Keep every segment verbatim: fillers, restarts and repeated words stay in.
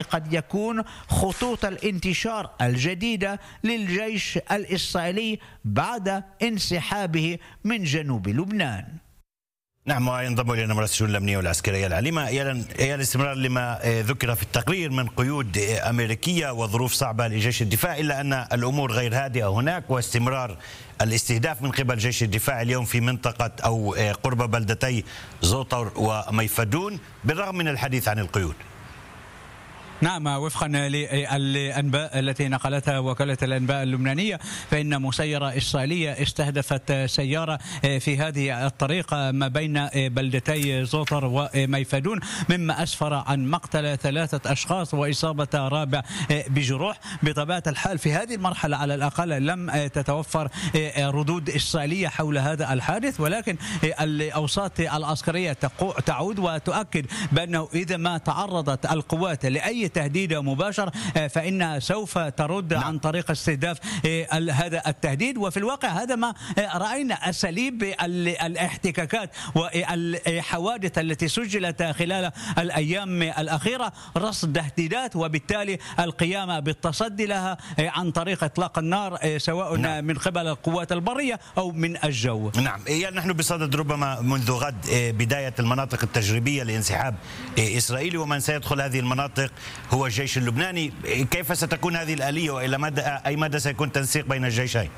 قد يكون خطوط الانتشار الجديدة للجيش الإسرائيلي بعد انسحابه من جنوب لبنان. نعم، وينضم الينا مراسل الشؤون الامنيه والعسكريه العليمه. يا الاستمرار لما ذكر في التقرير من قيود امريكيه وظروف صعبه لجيش الدفاع، الا ان الامور غير هادئه هناك، واستمرار الاستهداف من قبل جيش الدفاع اليوم في منطقه او قرب بلدتي زوطر وميفدون بالرغم من الحديث عن القيود. نعم، وفقا للأنباء التي نقلتها وكالة الأنباء اللبنانية، فإن مسيرة إسرائيلية استهدفت سيارة في هذه الطريقة ما بين بلدتي زوطر وميفدون، مما أسفر عن مقتل ثلاثة أشخاص وإصابة رابع بجروح. بطبيعة الحال في هذه المرحلة على الأقل لم تتوفر ردود إسرائيلية حول هذا الحادث، ولكن الأوساط العسكرية تعود وتؤكد بأنه إذا ما تعرضت القوات لأي تهديد مباشر فإنها سوف ترد عن طريق استهداف هذا التهديد. وفي الواقع هذا ما رأينا أساليب الاحتكاكات والحوادث التي سجلت خلال الأيام الأخيرة، رصد تهديدات وبالتالي القيام بالتصدي لها عن طريق إطلاق النار سواء نعم. من قبل القوات البرية أو من الجو. نعم، يعني نحن بصدد ربما منذ غد بداية المناطق التجريبية لانسحاب إسرائيلي، ومن سيدخل هذه المناطق هو الجيش اللبناني. كيف ستكون هذه الآلية وإلى مدى أي مدى سيكون تنسيق بين الجيشين؟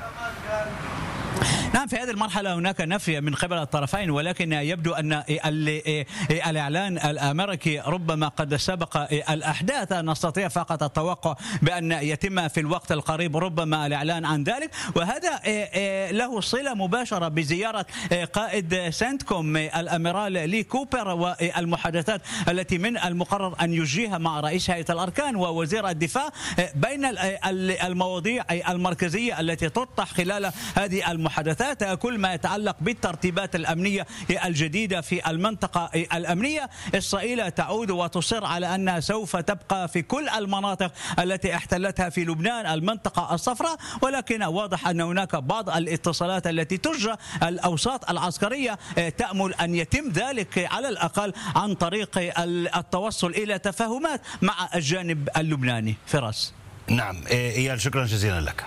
نعم، في هذه المرحلة هناك نفي من قبل الطرفين، ولكن يبدو أن الإعلان الأمريكي ربما قد سبق الأحداث. نستطيع فقط التوقع بأن يتم في الوقت القريب ربما الإعلان عن ذلك، وهذا له صلة مباشرة بزيارة قائد سنتكوم الأميرال لي كوبر والمحادثات التي من المقرر أن يجريها مع رئيس هيئة الأركان ووزير الدفاع بين المواضيع المركزية التي تطرح خلال هذه المحادثات، كل ما يتعلق بالترتيبات الأمنية الجديدة في المنطقة الأمنية. إسرائيل تعود وتصر على أنها سوف تبقى في كل المناطق التي احتلتها في لبنان المنطقة الصفراء، ولكن واضح أن هناك بعض الاتصالات التي تجرى الأوساط العسكرية تأمل أن يتم ذلك على الأقل عن طريق التوصل إلى تفاهمات مع الجانب اللبناني. فراس. نعم إيال، شكرا جزيلا لك.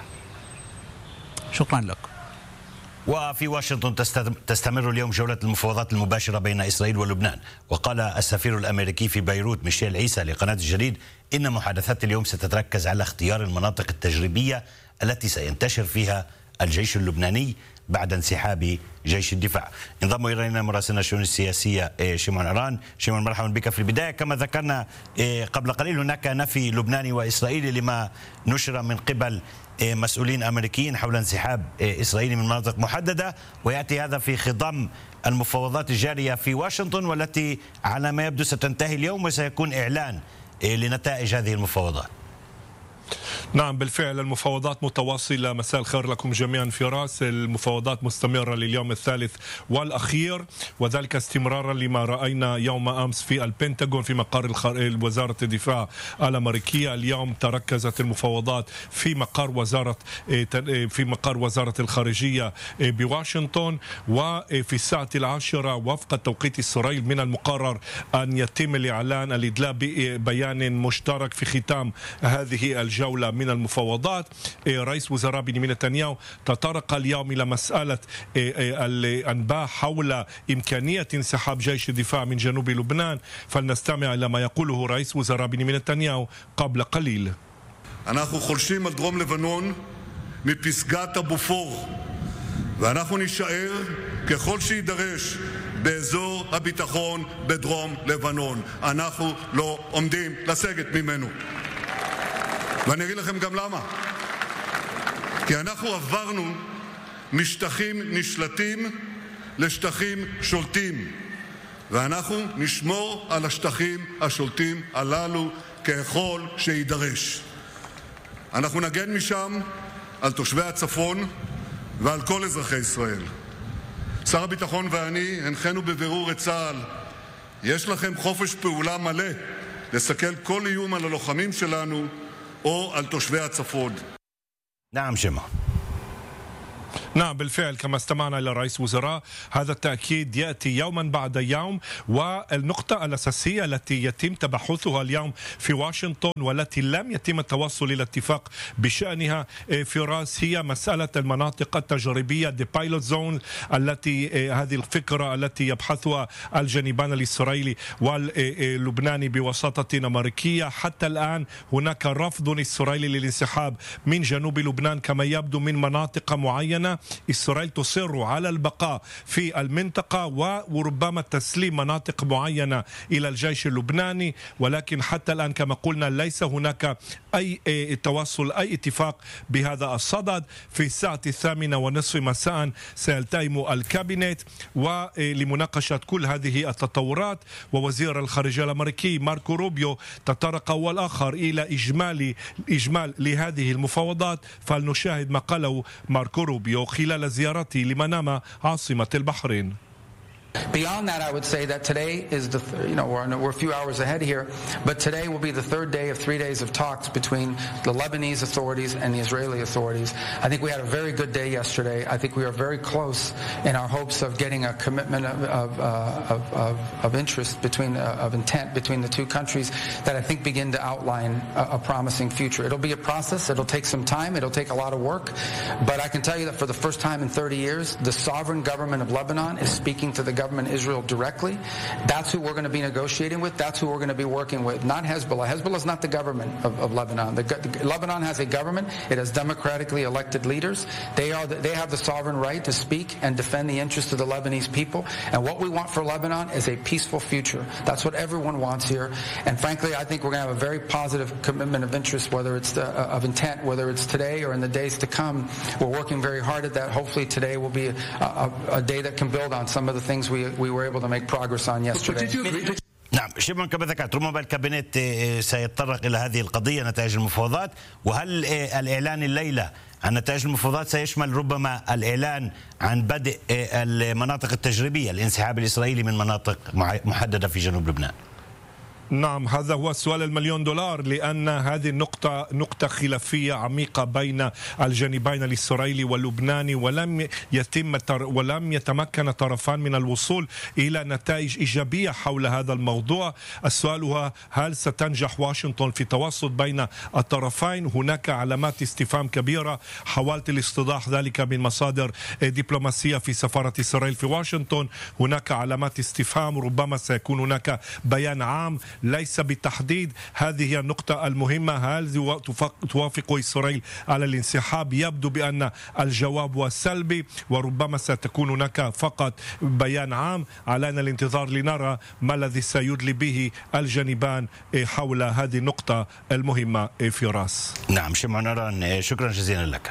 شكرا لك. وفي واشنطن تستمر اليوم جولة المفاوضات المباشرة بين إسرائيل ولبنان، وقال السفير الأمريكي في بيروت ميشيل عيسى لقناة الجريد إن محادثات اليوم ستتركز على اختيار المناطق التجريبية التي سينتشر فيها الجيش اللبناني بعد انسحاب جيش الدفاع. انضم إلينا مراسلنا الشؤون السياسية شمعون عران. شمعون، مرحبا بك. في البداية كما ذكرنا قبل قليل هناك نفي لبناني وإسرائيلي لما نشر من قبل مسؤولين أمريكيين حول انسحاب إسرائيلي من مناطق محددة، ويأتي هذا في خضم المفاوضات الجارية في واشنطن والتي على ما يبدو ستنتهي اليوم وسيكون إعلان لنتائج هذه المفاوضات. نعم بالفعل المفاوضات متواصلة. مساء الخير لكم جميعا. فراس، المفاوضات مستمرة لليوم الثالث والأخير، وذلك استمرارا لما رأينا يوم أمس في البنتاغون في مقر وزارة الدفاع الأمريكية. اليوم تركزت المفاوضات في مقر وزارة في مقر وزارة الخارجية بواشنطن، وفي الساعة العاشرة وفق توقيت إسرائيل من المقرر أن يتم الإعلان الإدلاء ببيان مشترك في ختام هذه الجولة من المفاوضات. رئيس وزراء بنيامين نتنياهو تطرق اليوم إلى مسألة الأنباء حول إمكانية انسحاب جيش الدفاع من جنوب لبنان، فلنستمع إلى ما يقوله رئيس وزراء بنيامين נתניהו قبل قليل. אנחנו חולשים על דרום לבנון מפסגת הבופור, ואנחנו נשאר ככל שידרש באזור הביטחון בדרום לבנון. אנחנו לא עומדים לסגת ממנו. ואני אגיד לכם גם למה. כי אנחנו עברנו משטחים נשלטים לשטחים שולטים, ואנחנו נשמור על השטחים השולטים הללו ככל שידרש. אנחנו נגן משם על תושבי הצפון ועל כל אזרחי ישראל. שר הביטחון ואני הנחינו בבירור את צה"ל, יש לכם חופש פעולה מלא לסכל כל איום על הלוחמים שלנו או על תושבי הצפון. نعم شمع. نعم بالفعل كما استمعنا إلى رئيس وزراء هذا التأكيد يأتي يوما بعد يوم. والنقطة الأساسية التي يتم تبحثها اليوم في واشنطن والتي لم يتم التوصل إلى اتفاق بشأنها فراس هي مسألة المناطق التجريبية دي بايلوت زون، التي هذه الفكرة التي يبحثها الجانبان الإسرائيلي واللبناني بوساطة أمريكية. حتى الآن هناك رفض إسرائيلي للانسحاب من جنوب لبنان كما يبدو من مناطق معينة. إسرائيل تصر على البقاء في المنطقة وربما تسليم مناطق معينة إلى الجيش اللبناني، ولكن حتى الآن كما قلنا ليس هناك أي توصل أي اتفاق بهذا الصدد. في الساعة الثامنة ونصف مساء سيلتئم الكابينت ولمناقشة كل هذه التطورات، ووزير الخارجية الأمريكي ماركو روبيو تطرق أول آخر إلى إجمالي إجمال لهذه المفاوضات. فلنشاهد ما قاله ماركو روبيو خلال زيارته لمنامة عاصمة البحرين. Beyond that, I would say that today is the, you know, we're, we're a few hours ahead here, but today will be the third day of three days of talks between the Lebanese authorities and the Israeli authorities. I think we had a very good day yesterday. I think we are very close in our hopes of getting a commitment of, of, uh, of, of, of interest between, uh, of intent between the two countries that I think begin to outline a, a promising future. It'll be a process. It'll take some time. It'll take a lot of work, but I can tell you that for the first time in thirty years, the sovereign government of Lebanon is speaking to the government Israel directly. That's who we're going to be negotiating with. That's who we're going to be working with, not Hezbollah. Hezbollah is not the government of, of Lebanon. The, the, Lebanon has a government. It has democratically elected leaders. They are the, they have the sovereign right to speak and defend the interests of the Lebanese people. And what we want for Lebanon is a peaceful future. That's what everyone wants here. And frankly, I think we're going to have a very positive commitment of interest, whether it's the, uh, of intent, whether it's today or in the days to come. We're working very hard at that. Hopefully today will be a, a, a day that can build on some of the things we we were able to make progress on yesterday. نعم شبه كما ذكرت ربما الكابينت سيتطرق إلى هذه القضية نتائج المفاوضات. وهل الإعلان الليلة عن نتائج المفاوضات سيشمل ربما الإعلان عن بدء المناطق التجريبية الانسحاب الإسرائيلي من مناطق محددة في جنوب لبنان؟ نعم هذا هو السؤال المليون دولار، لأن هذه النقطة نقطة خلافية عميقة بين الجانبين الإسرائيلي واللبناني، ولم يتم ولم يتمكن الطرفان من الوصول إلى نتائج إيجابية حول هذا الموضوع. السؤال هو هل ستنجح واشنطن في التوسط بين الطرفين؟ هناك علامات استفهام كبيرة. حاولت الاستيضاح ذلك من مصادر دبلوماسية في سفارة إسرائيل في واشنطن. هناك علامات استفهام، ربما سيكون هناك بيان عام ليس بالتحديد. هذه هي النقطة المهمة. هل توافق إسرائيل على الانسحاب؟ يبدو بأن الجواب هو سلبي، وربما ستكون هناك فقط بيان عام. علينا الانتظار لنرى ما الذي سيدلي به الجانبان حول هذه النقطة المهمة في راس. نعم شمعون نران، شكرا جزيلا لك.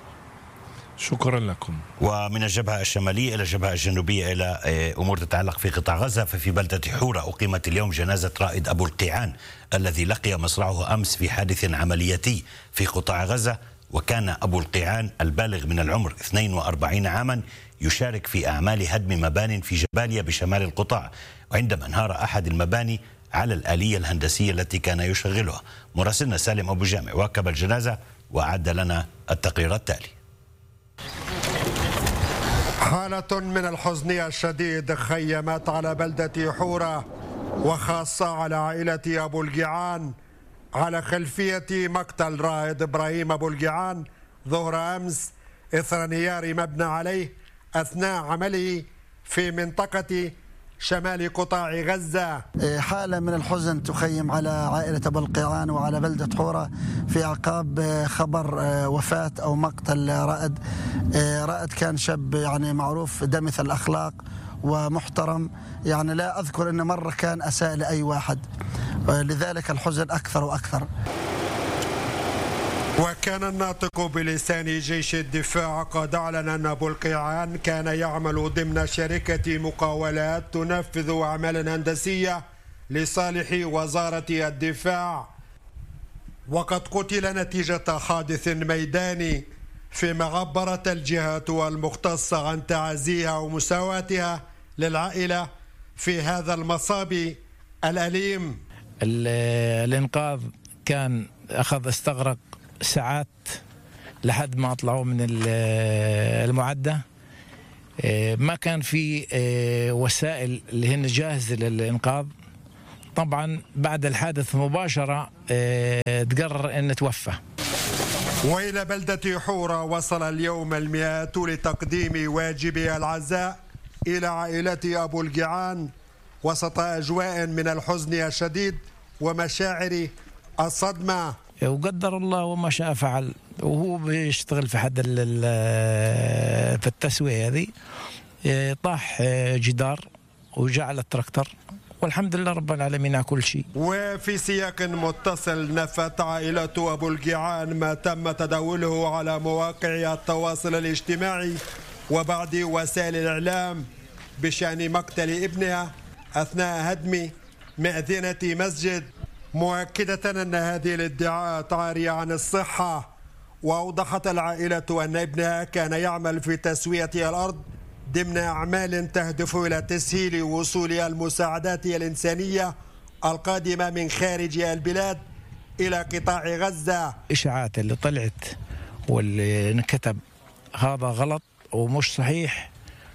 شكرا لكم. ومن الجبهة الشمالية إلى الجبهة الجنوبية إلى أمور تتعلق في قطاع غزة. ففي بلدة حورة أقيمت اليوم جنازة رائد أبو القيعان الذي لقي مصرعه أمس في حادث عملياتي في قطاع غزة. وكان أبو القيعان البالغ من العمر اثنين وأربعين عاما يشارك في أعمال هدم مبان في جباليا بشمال القطاع، وعندما انهار أحد المباني على الآلية الهندسية التي كان يشغلها. مراسلنا سالم أبو جامع واكب الجنازة وأعد لنا التقرير التالي. حالة من الحزن الشديد خيمت على بلدة حورة، وخاصة على عائلة أبو القيعان، على خلفية مقتل رائد إبراهيم أبو القيعان ظهر أمس إثر انهيار مبنى عليه أثناء عمله في منطقة شمال قطاع غزة. حالة من الحزن تخيم على عائلة أبو القيعان وعلى بلدة حورة في عقاب خبر وفاة أو مقتل رائد. رائد كان شاب يعني معروف دمث الأخلاق ومحترم، يعني لا أذكر أن مرة كان أساء لأي واحد، لذلك الحزن أكثر وأكثر. وكان الناطق بلسان جيش الدفاع قد أعلن أن أبو القيعان كان يعمل ضمن شركة مقاولات تنفذ أعمالا هندسية لصالح وزارة الدفاع، وقد قتل نتيجة حادث ميداني، فيما عبرت الجهات المختصة عن تعازيها ومساواتها للعائلة في هذا المصاب الأليم. الإنقاذ كان أخذ استغرق ساعات لحد ما طلعوا من المعدة. ما كان في وسائل اللي هن جاهزة للإنقاذ. طبعا بعد الحادث مباشرة تقرر أن توفى. وإلى بلدة حورة وصل اليوم المئات لتقديم واجب العزاء إلى عائلة أبو الجيعان وسط أجواء من الحزن الشديد ومشاعر الصدمة. وقدر الله وما شاء فعل، وهو بيشتغل في حد في التسوية هذه طاح جدار وجعل التراكتور، والحمد لله رب العالمين على كل شيء. وفي سياق متصل نفت عائلة أبو الجيعان ما تم تداوله على مواقع التواصل الاجتماعي وبعض وسائل الإعلام بشأن مقتل ابنها أثناء هدم مأذنة مسجد، مؤكدة أن هذه الادعاءات عارية عن الصحة. وأوضحت العائلة أن ابنها كان يعمل في تسوية الأرض ضمن أعمال تهدف إلى تسهيل وصول المساعدات الإنسانية القادمة من خارج البلاد إلى قطاع غزة. إشاعات اللي طلعت واللي انكتب هذا غلط ومش صحيح،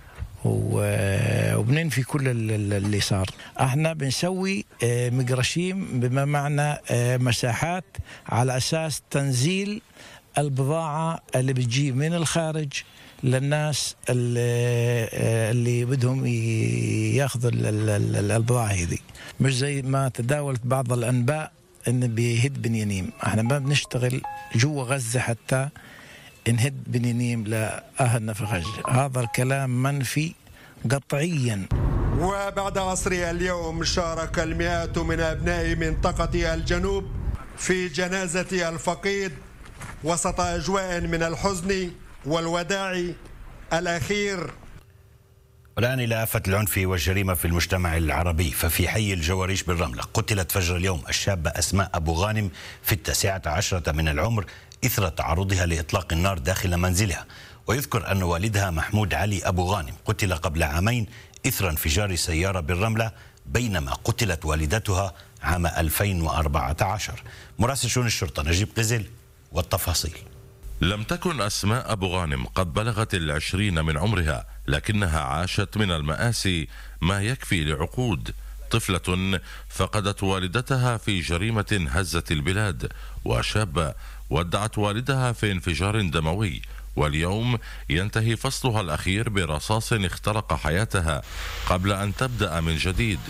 وبننفي كل اللي صار. احنا بنسوي مقرشيم بما معنى مساحات على أساس تنزيل البضاعة اللي بتجي من الخارج للناس اللي, اللي بدهم ياخذوا البضاعة هذه، مش زي ما تداولت بعض الأنباء إن بيهد بنيانيم. احنا ما بنشتغل جوا غزة حتى نهد بنيانيم لأهلنا في غزة، هذا الكلام منفي قطعيا. وبعد عصر اليوم شارك المئات من أبناء منطقة الجنوب في جنازة الفقيد وسط أجواء من الحزن والوداع الأخير. والآن إلى آفة العنف والجريمة في المجتمع العربي. ففي حي الجواريش بالرملة قتلت فجر اليوم الشابة أسماء أبو غانم في التاسعة عشرة من العمر إثر تعرضها لإطلاق النار داخل منزلها. ويذكر أن والدها محمود علي أبو غانم قتل قبل عامين إثر انفجار سيارة بالرملة، بينما قتلت والدتها عام ألفين وأربعة عشر. مراسل شؤون الشرطة نجيب قزل والتفاصيل. لم تكن أسماء أبو غانم قد بلغت العشرين من عمرها، لكنها عاشت من المآسي ما يكفي لعقود. طفلة فقدت والدتها في جريمة هزت البلاد، وشابة ودعت والدها في انفجار دموي، واليوم ينتهي فصلها الأخير برصاص اخترق حياتها قبل أن تبدأ من جديد.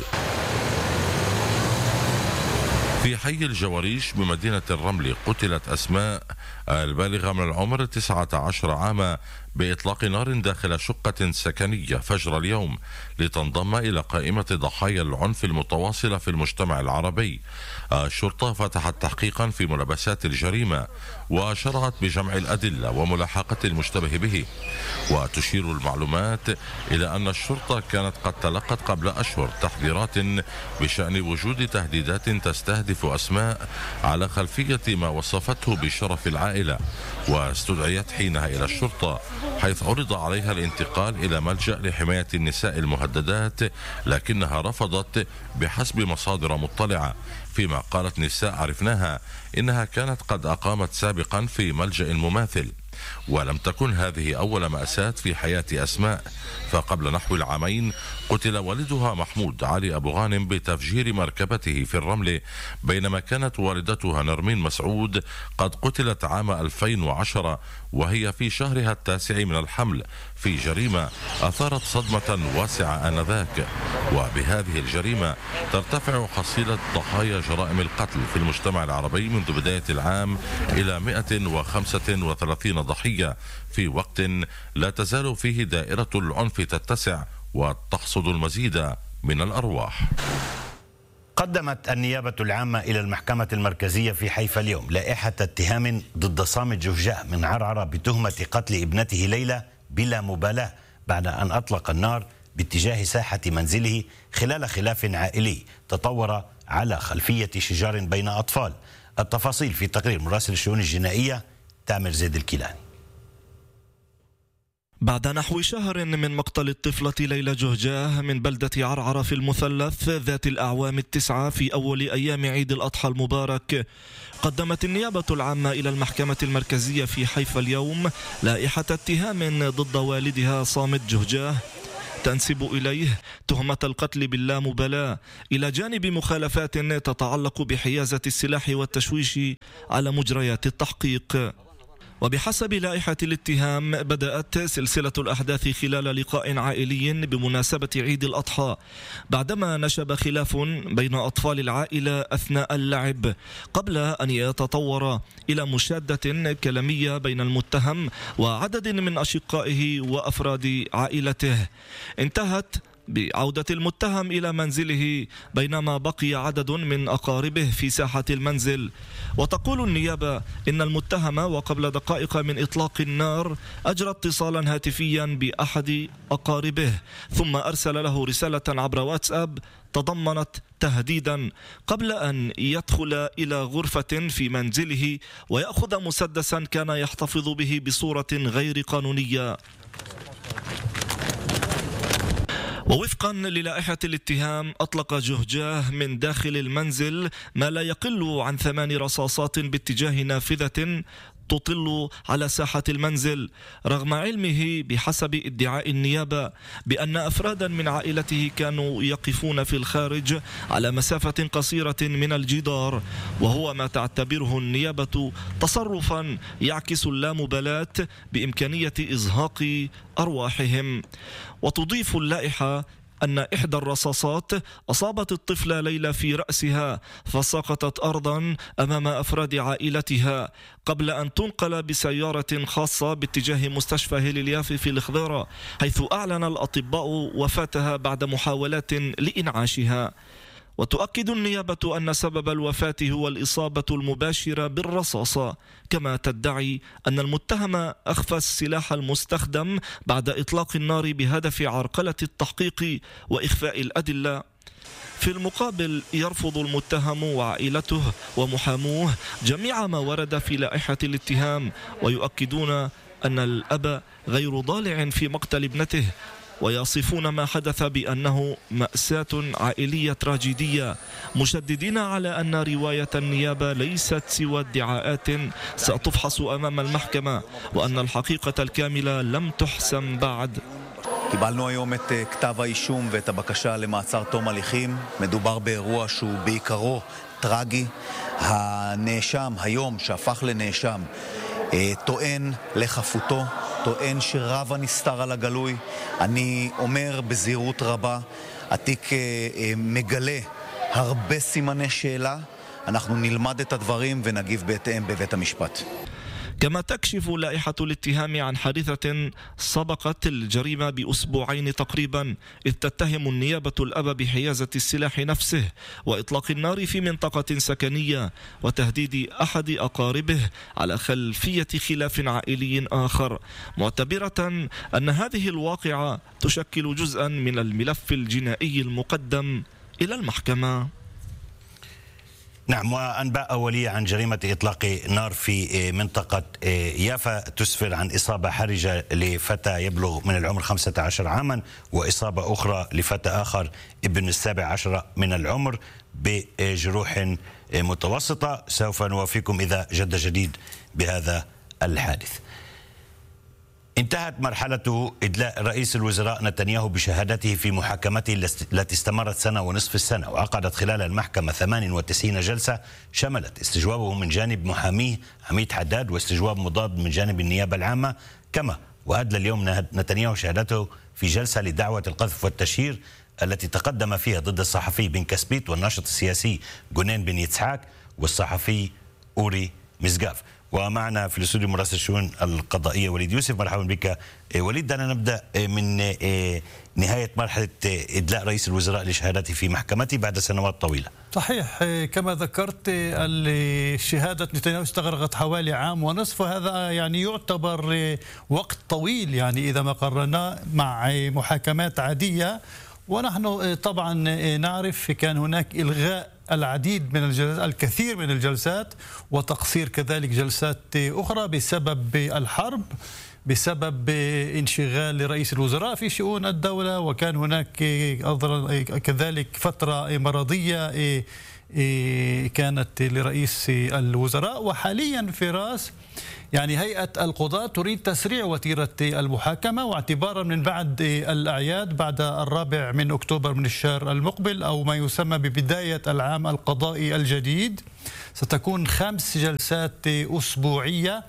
في حي الجواريش بمدينة الرمل قتلت أسماء البالغة من العمر تسعة عشر عاما بإطلاق نار داخل شقة سكنية فجر اليوم، لتنضم إلى قائمة ضحايا العنف المتواصلة في المجتمع العربي. الشرطة فتحت تحقيقا في ملابسات الجريمة وشرعت بجمع الأدلة وملاحقة المشتبه به. وتشير المعلومات إلى أن الشرطة كانت قد تلقت قبل أشهر تحذيرات بشأن وجود تهديدات تستهدف أسماء على خلفية ما وصفته بشرف العائلة، واستدعيت حينها إلى الشرطة، حيث عرض عليها الانتقال إلى ملجأ لحماية النساء المهددات، لكنها رفضت بحسب مصادر مطلعة. فيما قالت نساء عرفناها إنها كانت قد أقامت سابقا في ملجأ مماثل. ولم تكن هذه أول مأساة في حياة أسماء، فقبل نحو العامين قتل والدها محمود علي أبو غانم بتفجير مركبته في الرمل، بينما كانت والدتها نرمين مسعود قد قتلت عام ألفين وعشرة وهي في شهرها التاسع من الحمل، في جريمة أثارت صدمة واسعة آنذاك. وبهذه الجريمة ترتفع حصيلة ضحايا جرائم القتل في المجتمع العربي منذ بداية العام إلى مئة وخمسة وثلاثين ضحية، في وقت لا تزال فيه دائرة العنف تتسع وتحصد المزيد من الأرواح. قدمت النيابة العامة إلى المحكمة المركزية في حيفا اليوم لائحة اتهام ضد صامت جهجاء من عرعرة بتهمة قتل ابنته ليلى بلا مبالاة بعد أن أطلق النار باتجاه ساحة منزله خلال خلاف عائلي تطور على خلفية شجار بين أطفال. التفاصيل في تقرير مراسل الشؤون الجنائية تامر زيد الكيلاني. بعد نحو شهر من مقتل الطفلة ليلى جهجاه من بلدة عرعر في المثلث ذات الأعوام التسعة في أول أيام عيد الأضحى المبارك، قدمت النيابة العامة إلى المحكمة المركزية في حيفا اليوم لائحة اتهام ضد والدها صامت جهجاه تنسب إليه تهمة القتل باللامبالاة، إلى جانب مخالفات تتعلق بحيازة السلاح والتشويش على مجريات التحقيق. وبحسب لائحة الاتهام بدأت سلسلة الأحداث خلال لقاء عائلي بمناسبة عيد الأضحى، بعدما نشب خلاف بين أطفال العائلة أثناء اللعب قبل أن يتطور إلى مشادة كلامية بين المتهم وعدد من أشقائه وأفراد عائلته، انتهت بعودة المتهم إلى منزله بينما بقي عدد من أقاربه في ساحة المنزل. وتقول النيابة إن المتهم وقبل دقائق من إطلاق النار أجرى اتصالا هاتفيا بأحد أقاربه، ثم أرسل له رسالة عبر واتساب تضمنت تهديدا قبل أن يدخل إلى غرفة في منزله ويأخذ مسدسا كان يحتفظ به بصورة غير قانونية. ووفقا للائحة الاتهام أطلق جهجاه من داخل المنزل ما لا يقل عن ثمان رصاصات باتجاه نافذة تطل على ساحة المنزل، رغم علمه بحسب ادعاء النيابة بأن أفرادا من عائلته كانوا يقفون في الخارج على مسافة قصيرة من الجدار، وهو ما تعتبره النيابة تصرفا يعكس اللامبالاة بإمكانية إزهاق أرواحهم. وتضيف اللائحة أن إحدى الرصاصات أصابت الطفلة ليلى في رأسها فسقطت أرضا أمام أفراد عائلتها قبل أن تنقل بسيارة خاصة باتجاه مستشفى هيليلياف في الخضيرة، حيث أعلن الأطباء وفاتها بعد محاولات لإنعاشها. وتؤكد النيابة أن سبب الوفاة هو الإصابة المباشرة بالرصاصة، كما تدعي أن المتهم أخفى السلاح المستخدم بعد إطلاق النار بهدف عرقلة التحقيق وإخفاء الأدلة. في المقابل يرفض المتهم وعائلته ومحاموه جميع ما ورد في لائحة الاتهام، ويؤكدون أن الأب غير ضالع في مقتل ابنته، ويصفون ما حدث بأنه مأساة عائلية تراجيدية، مشددين على أن رواية النيابة ليست سوى ادعاءات ستفحص أمام المحكمة، وأن الحقيقة الكاملة لم تحسم بعد. קיבלנו היום את כתב האישום ואת הבקשה למעצר תום הליכים. מדובר באירוע שהוא בעיקרו טרגי. הנאשם היום שהפך לנאשם טוען לחפותו, טוען שרב הנסתר על הגלוי. אני אומר בזהירות רבה, התיק מגלה הרבה סימני שאלה. אנחנו נלמד את הדברים ונגיב בהתאם בבית המשפט. كما تكشف لائحة الاتهام عن حادثة سبقت الجريمة بأسبوعين تقريبا، إذ تتهم النيابة الأب بحيازة السلاح نفسه وإطلاق النار في منطقة سكنية وتهديد أحد أقاربه على خلفية خلاف عائلي آخر، معتبرة أن هذه الواقعة تشكل جزءا من الملف الجنائي المقدم إلى المحكمة. نعم، وأنباء أولية عن جريمة إطلاق نار في منطقة يافا تسفر عن إصابة حرجة لفتى يبلغ من العمر خمسة عشر عاما، وإصابة أخرى لفتى آخر ابن السابع عشر من العمر بجروح متوسطة. سوف نوافيكم إذا جد جديد بهذا الحادث. انتهت مرحلة إدلاء رئيس الوزراء نتنياهو بشهادته في محاكمته التي استمرت سنة ونصف السنة، وعقدت خلال المحكمة ثمانية وتسعين جلسة شملت استجوابه من جانب محاميه عميد حداد واستجواب مضاد من جانب النيابة العامة. كما وأدلى اليوم نتنياهو شهادته في جلسة لدعوة القذف والتشهير التي تقدم فيها ضد الصحفي بن كسبيت والناشط السياسي جونين بن يتسحاق والصحفي أوري مزقاف. ومعنا في الاستوديو مراسل الشؤون القضائية وليد يوسف. مرحبا بك وليد. دعنا نبدأ من نهاية مرحلة إدلاء رئيس الوزراء لشهادته في محكمته بعد سنوات طويلة. صحيح، كما ذكرت شهادة نتنياهو استغرقت حوالي عام ونصف، هذا يعني يعتبر وقت طويل يعني إذا ما قارنا مع محاكمات عادية. ونحن طبعا نعرف كان هناك إلغاء العديد من الجلسات، الكثير من الجلسات، وتقصير كذلك جلسات أخرى بسبب الحرب. بسبب انشغال رئيس الوزراء في شؤون الدولة، وكان هناك كذلك فترة مرضية كانت لرئيس الوزراء. وحاليا فراس يعني هيئة القضاة تريد تسريع وتيرة المحاكمة، واعتبارا من بعد الأعياد بعد الرابع من أكتوبر من الشهر المقبل أو ما يسمى ببداية العام القضائي الجديد ستكون خمس جلسات أسبوعية،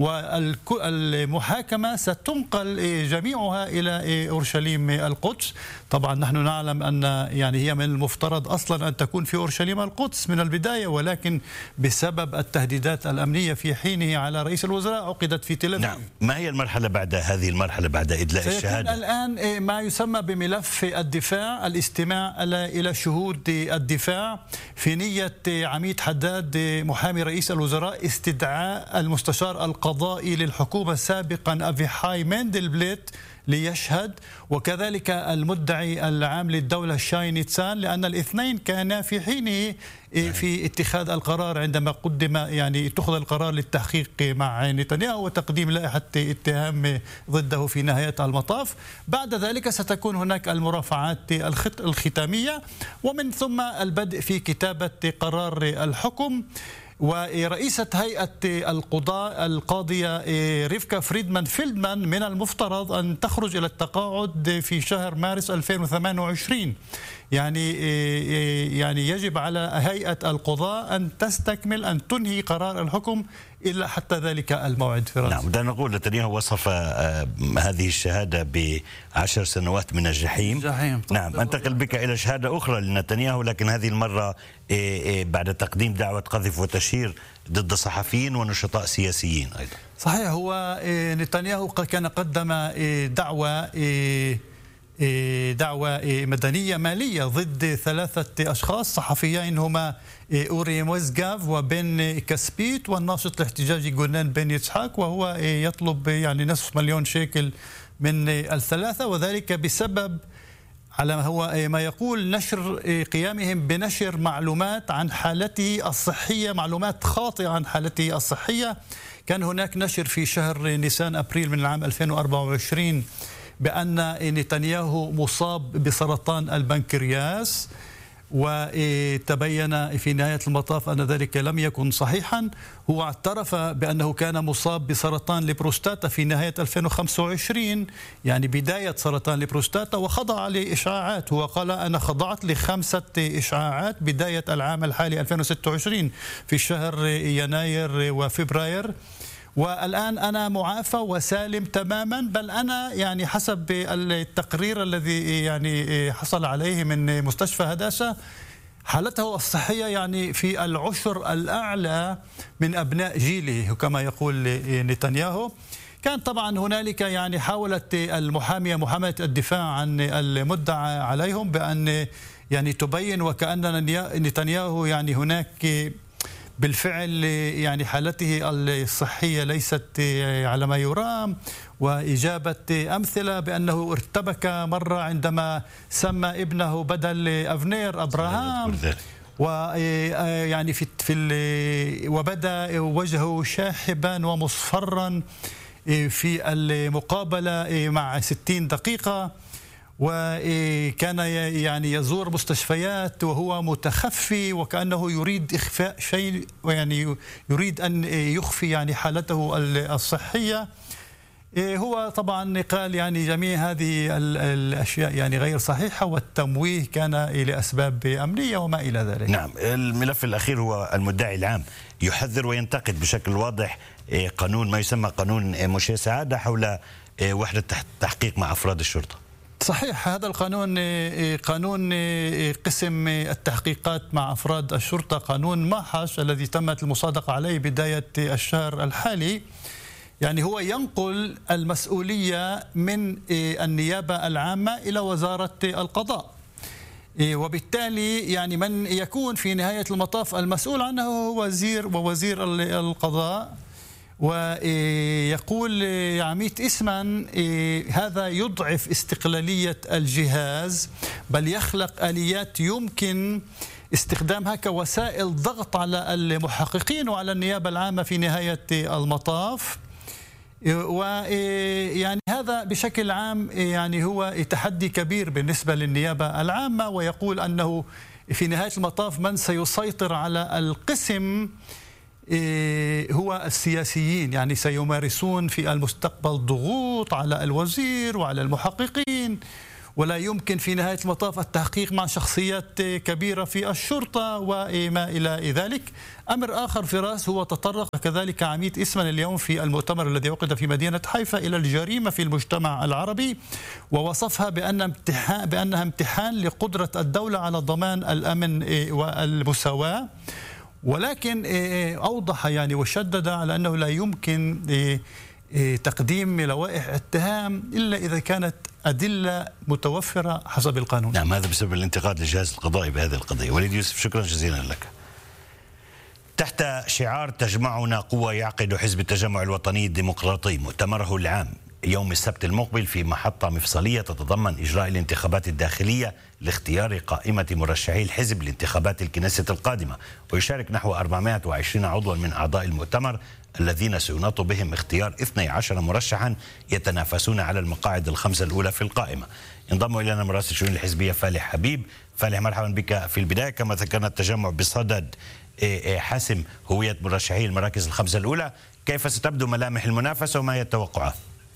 والمحاكمة ستنقل جميعها إلى أورشليم القدس. طبعا نحن نعلم أن يعني هي من المفترض أصلا أن تكون في أورشليم القدس من البداية، ولكن بسبب التهديدات الأمنية في حينه على رئيس الوزراء عقدت في تل أبيب. نعم، ما هي المرحلة بعد هذه المرحلة بعد إدلاء الشهادة؟ الآن ما يسمى بملف الدفاع، الاستماع إلى شهود الدفاع في نية عميد حداد محامي رئيس الوزراء استدعاء المستشار القضائي للحكومة سابقا أفيحاي مندلبليت ليشهد، وكذلك المدعي العام للدولة شاي نيتسان، لأن الاثنين كانا في حينه في اتخاذ القرار عندما قدم يعني اتخذ القرار للتحقيق مع نتنياهو وتقديم لائحة اتهام ضده في نهاية المطاف. بعد ذلك ستكون هناك المرافعات الختامية، ومن ثم البدء في كتابة قرار الحكم. ورئيسة هيئة القضاء القاضية ريفكا فريدمان فيلدمان من المفترض أن تخرج إلى التقاعد في شهر مارس ألفين وثمانية وعشرين. يعني يعني يجب على هيئة القضاء أن تستكمل أن تنهي قرار الحكم إلا حتى ذلك الموعد. فراس. نعم، بدنا نقول نتنياهو وصف هذه الشهادة بعشر سنوات من الجحيم. جحيم. نعم، أنتقل بك إلى شهادة أخرى لنتنياهو، لكن هذه المرة بعد تقديم دعوة قذف وتشهير ضد صحفيين ونشطاء سياسيين أيضا. صحيح، هو نتنياهو كان قدم دعوة دعوة مدنية مالية ضد ثلاثة أشخاص صحفيين هما أوري موزغاف وبن كاسبيت والناشط الاحتجاجي جونان بن يتسحاق، وهو يطلب يعني نصف مليون شيكل من الثلاثة، وذلك بسبب على هو ما يقول نشر قيامهم بنشر معلومات عن حالته الصحية، معلومات خاطئة عن حالته الصحية. كان هناك نشر في شهر نيسان أبريل من العام ألفين وأربعة وعشرين بأن نتنياهو مصاب بسرطان البنكرياس، وتبين في نهاية المطاف أن ذلك لم يكن صحيحا. هو اعترف بأنه كان مصاب بسرطان البروستاتا في نهاية ألفين وخمسة وعشرين، يعني بداية سرطان البروستاتا، وخضع لإشعاعات. هو قال أنا خضعت لخمسة إشعاعات بداية العام الحالي ألفين وستة وعشرين في شهر يناير وفبراير، والآن أنا معافى وسالم تماما، بل أنا يعني حسب التقرير الذي يعني حصل عليه من مستشفى هداشة حالته الصحية يعني في العشر الأعلى من أبناء جيله كما يقول نتنياهو. كان طبعا هنالك يعني حاولت المحامية محامية الدفاع عن المدعى عليهم بأن يعني تبين وكأن نتنياهو يعني هناك بالفعل يعني حالته الصحية ليست على ما يرام، وإجابة أمثلة بأنه ارتبك مرة عندما سمى ابنه بدل أفنير أبراهام، ويعني في في وبدا وجهه شاحبا ومصفرا في المقابلة مع ستين دقيقة، وكان يعني يزور مستشفيات وهو متخفي وكأنه يريد إخفاء شيء، يعني يريد أن يخفي يعني حالته الصحية. هو طبعا قال يعني جميع هذه الأشياء يعني غير صحيحة، والتمويه كان لأسباب أمنية وما إلى ذلك. نعم، الملف الأخير هو المدعي العام يحذر وينتقد بشكل واضح قانون ما يسمى قانون مشي سعادة حول وحدة تحقيق مع أفراد الشرطة. صحيح، هذا القانون قانون قسم التحقيقات مع أفراد الشرطة، قانون ماحش الذي تمت المصادقة عليه بداية الشهر الحالي. يعني هو ينقل المسؤولية من النيابة العامة إلى وزارة القضاء، وبالتالي يعني من يكون في نهاية المطاف المسؤول عنه هو وزير ووزير القضاء. ويقول عميد إسمان هذا يضعف استقلالية الجهاز، بل يخلق آليات يمكن استخدامها كوسائل ضغط على المحققين وعلى النيابة العامة في نهاية المطاف. ويعني هذا بشكل عام يعني هو تحدي كبير بالنسبة للنيابة العامة، ويقول أنه في نهاية المطاف من سيسيطر على القسم هو السياسيين، يعني سيمارسون في المستقبل ضغوط على الوزير وعلى المحققين، ولا يمكن في نهاية المطاف التحقيق مع شخصيات كبيرة في الشرطة وما إلى ذلك. أمر آخر فراس هو تطرق كذلك عميد إسمن اليوم في المؤتمر الذي عقد في مدينة حيفا إلى الجريمة في المجتمع العربي، ووصفها بأن امتحان بأنها امتحان لقدرة الدولة على ضمان الأمن والمساواة، ولكن أوضح يعني وشدد على أنه لا يمكن تقديم لوائح اتهام إلا إذا كانت أدلة متوفرة حسب القانون. نعم، هذا بسبب الانتقاد للجهاز القضائي بهذه القضية. وليد يوسف، شكرا جزيلا لك. تحت شعار تجمعنا قوة، يعقد حزب التجمع الوطني الديمقراطي مؤتمره العام يوم السبت المقبل في محطة مفصلية تتضمن إجراء الانتخابات الداخلية لاختيار قائمة مرشحي الحزب لانتخابات الكنيسة القادمة، ويشارك نحو أربعمائة وعشرين عضوا من أعضاء المؤتمر الذين سيناط بهم اختيار اثني عشر مرشحا يتنافسون على المقاعد الخمسة الأولى في القائمة. ينضم إلينا مراسل الشؤون الحزبية فالح حبيب. فالح، مرحبا بك. في البداية كما ذكرنا التجمع بصدد حسم هوية مرشحي المراكز الخمسة الأولى، كيف ستبدو ملامح المنافسة وما هي التوقعات؟